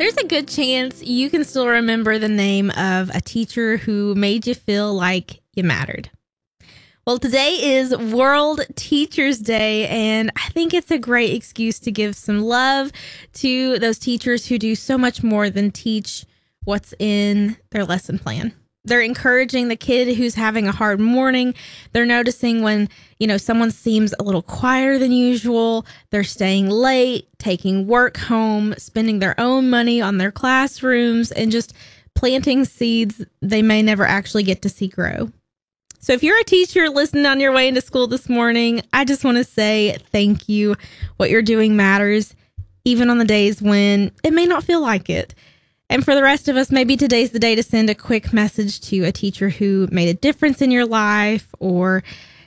There's a good chance you can still remember the name of a teacher who made you feel like you mattered. Well, today is World Teachers Day, and I think it's a great excuse to give some love to those teachers who do so much more than teach what's in their lesson plan. They're encouraging the kid who's having a hard morning. They're noticing when, someone seems a little quieter than usual. They're staying late, taking work home, spending their own money on their classrooms, and just planting seeds they may never actually get to see grow. So if you're a teacher listening on your way into school this morning, I just want to say thank you. What you're doing matters, even on the days when it may not feel like it. And for the rest of us, maybe today's the day to send a quick message to a teacher who made a difference in your life, or,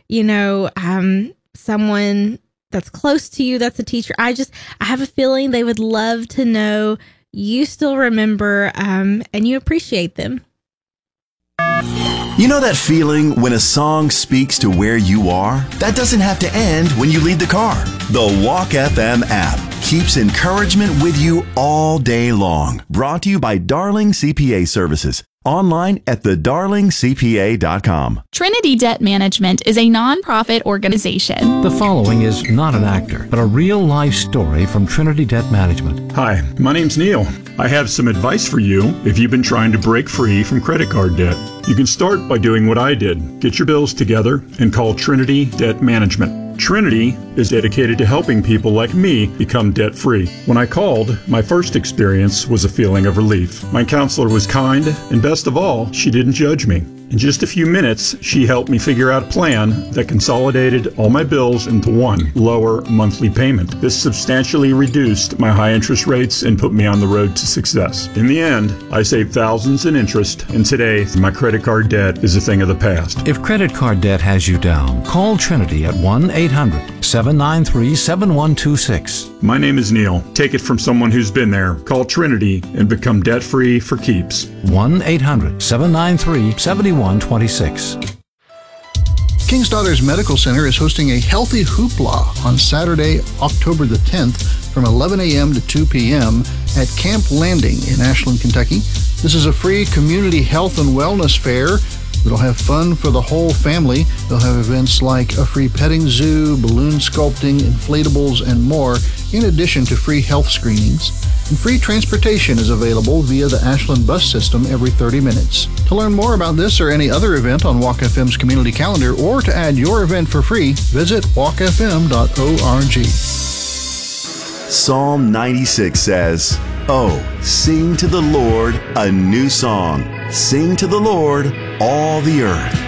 someone that's close to you that's a teacher. I have a feeling they would love to know you still remember and you appreciate them. You know that feeling when a song speaks to where you are? That doesn't have to end when you leave the car. The Walk FM app keeps encouragement with you all day long. Brought to you by Darling CPA Services. Online at thedarlingcpa.com. Trinity Debt Management is a nonprofit organization. The following is not an actor, but a real-life story from Trinity Debt Management. Hi, my name's Neil. I have some advice for you if you've been trying to break free from credit card debt. You can start by doing what I did. Get your bills together and call Trinity Debt Management. Trinity is dedicated to helping people like me become debt-free. When I called, my first experience was a feeling of relief. My counselor was kind, and best of all, she didn't judge me. In just a few minutes, she helped me figure out a plan that consolidated all my bills into one lower monthly payment. This substantially reduced my high interest rates and put me on the road to success. In the end, I saved thousands in interest, and today, my credit card debt is a thing of the past. If credit card debt has you down, call Trinity at 1-800-793-7126. My name is Neil. Take it from someone who's been there. Call Trinity and become debt-free for keeps. 1-800-793-7126. King's Daughters Medical Center is hosting a Healthy Hoopla on Saturday, October the 10th from 11 a.m. to 2 p.m. at Camp Landing in Ashland, Kentucky. This is a free community health and wellness fair. It'll have fun for the whole family. They'll have events like a free petting zoo, balloon sculpting, inflatables, and more, in addition to free health screenings. And free transportation is available via the Ashland bus system every 30 minutes. To learn more about this or any other event on Walk FM's community calendar, or to add your event for free, visit walkfm.org. Psalm 96 says, "Oh, sing to the Lord a new song. Sing to the Lord, all the earth."